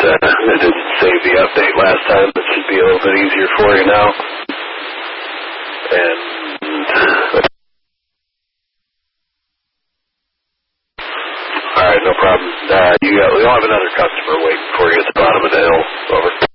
it didn't save the update last time. It should be a little bit easier for you now. And all right, no problem. You'll have another customer waiting for you at the bottom of the hill. Over.